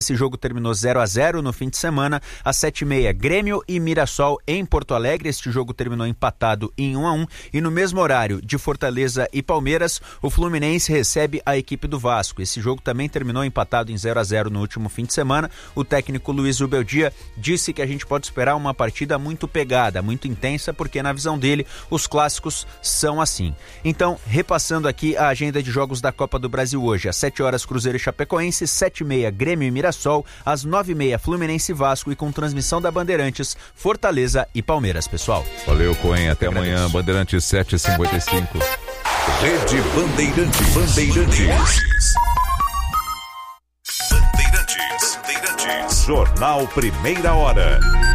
Esse jogo terminou 0-0 no fim de semana. Às 7h30, Grêmio e Mirassol em Porto Alegre. Este jogo terminou empatado em 1-1. E no mesmo horário de Fortaleza e Palmeiras, o Fluminense recebe a equipe do Vasco. Esse jogo também terminou empatado em 0-0 no último fim de semana. O técnico Luiz Ubeldia disse que a gente pode esperar uma partida muito pegada, muito intensa, porque na visão dele os clássicos são assim. Então, repassando aqui a agenda de jogos da Copa do Brasil hoje. Às 7h, Cruzeiro e Chapecoense. 7h30, Grêmio e Mirassol. Às 9h30, Fluminense e Vasco, e com transmissão da Bandeirantes, Fortaleza e Palmeiras, pessoal. Valeu, Coen, até amanhã. Bandeirantes 7h55. Rede Bandeirantes. Jornal Primeira Hora.